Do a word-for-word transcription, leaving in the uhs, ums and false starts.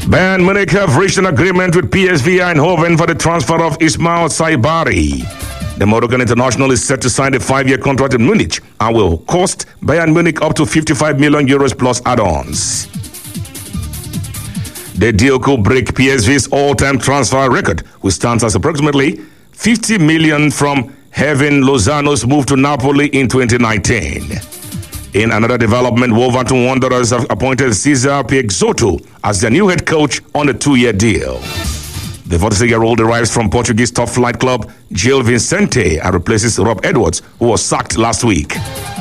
Bayern Munich have reached an agreement with P S V Eindhoven for the transfer of Ismail Saibari. The Moroccan international is set to sign a five-year contract in Munich and will cost Bayern Munich up to fifty-five million euros plus add-ons. The deal could break P S V's all-time transfer record, which stands as approximately fifty million from having Lozano's move to Napoli in twenty nineteen. In another development, Wolverhampton Wanderers have appointed Cesar Peixoto as their new head coach on a two-year deal. The forty-six-year-old arrives from Portuguese top flight club Gil Vicente and replaces Rob Edwards, who was sacked last week.